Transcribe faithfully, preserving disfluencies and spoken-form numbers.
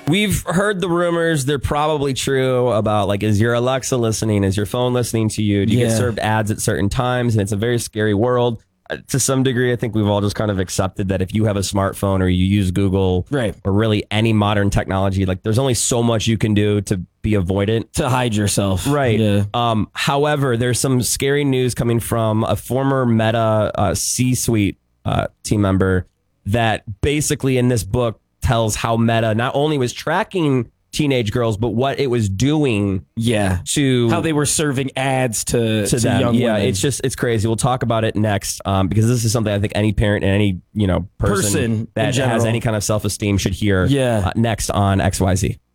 We've heard the rumors. They're probably true about like, is your Alexa listening? Is your phone listening to you? Do you Yeah. get served ads at certain times? And it's a very scary world. Uh, To some degree, I think we've all just kind of accepted that if you have a smartphone or you use Google Right. or really any modern technology, like there's only so much you can do to be avoidant. To hide yourself. Right. Yeah. Um, however, there's some scary news coming from a former Meta uh, C-suite uh, team member that basically in this book tells how Meta not only was tracking teenage girls, but what it was doing Yeah. to How they were serving ads to, to to them. young Yeah, women. it's just it's crazy. We'll talk about it next um, because this is something I think any parent and any you know person, Person in that has general. any kind of self esteem should hear. Yeah. uh, next on X Y Z.